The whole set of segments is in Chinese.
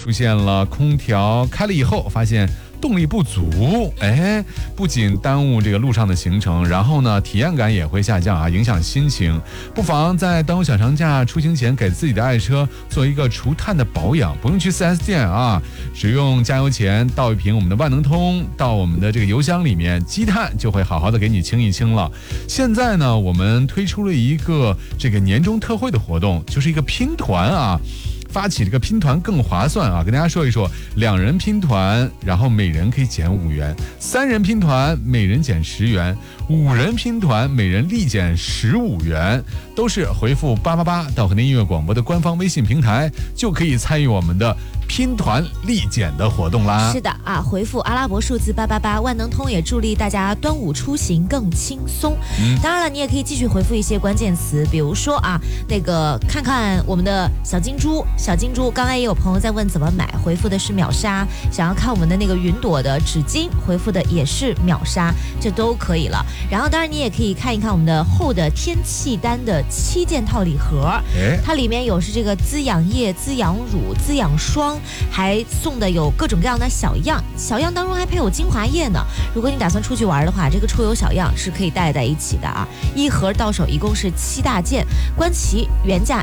出现了空调开了以后发现动力不足，不仅耽误这个路上的行程，然后呢，体验感也会下降啊，影响心情。不妨在端午小长假出行前，给自己的爱车做一个除碳的保养，不用去 4S 店啊，只用加油前倒一瓶我们的万能通到我们的这个油箱里面，积碳就会好好的给你清一清了。现在呢，我们推出了一个这个年终特惠的活动，就是一个拼团啊。发起这个拼团更划算啊！跟大家说一说，2人拼团，然后每人可以减5元；3人拼团，每人减10元；5人拼团，每人立减15元。都是回复888到河南音乐广播的官方微信平台，就可以参与我们的拼团立减的活动啦。 是的啊，回复阿拉伯数字888，万能通也助力大家端午出行更轻松。当然了，你也可以继续回复一些关键词，比如说啊，那个看看我们的小金猪。小金猪，刚才也有朋友在问怎么买，回复的是秒杀；想要看我们的那个云朵的纸巾，回复的也是秒杀，这都可以了。然后当然你也可以看一看我们的厚的天气单的7件套礼盒，它里面有是这个滋养液、滋养乳、滋养霜，还送的有各种各样的小样，小样当中还配有精华液呢。如果你打算出去玩的话，这个出游小样是可以带在一起的啊。一盒到手一共是7大件，官旗原价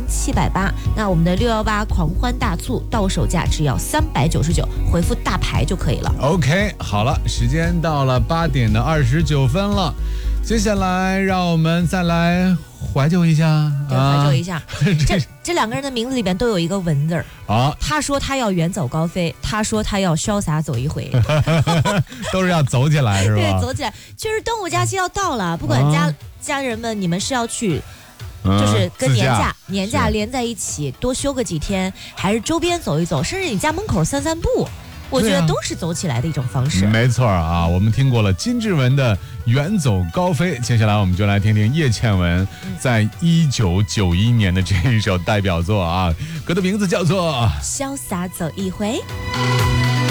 1780，那我们的618狂欢大促到手价只要399，回复大牌就可以了。 OK， 好了，时间到了8点29分了，接下来让我们再来怀旧一下， 怀旧一下。这2个人的名字里边都有一个文字儿啊。他说他要远走高飞，他说他要潇洒走一回， 都是要走起来是吧？ 对，走起来。就是端午假期要到了，不管家人们，你们是要去就是跟年假连在一起，多休个几天，还是周边走一走，甚至你家门口散散步，我觉得都是走起来的一种方式。 没错啊，我们听过了金志文的远走高飞，接下来我们就来听听叶倩文在1991年的这一首代表作啊，歌的名字叫做潇洒走一回。